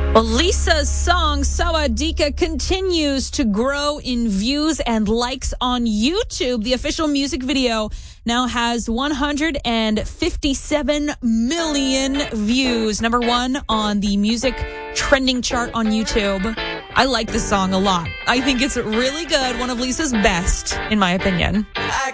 Well, Lisa's song, Sawadika, continues to grow in views and likes on YouTube. The official music video now has 157 million views. Number one on the music trending chart on YouTube. I like this song a lot. I think it's really good. One of Lisa's best, in my opinion.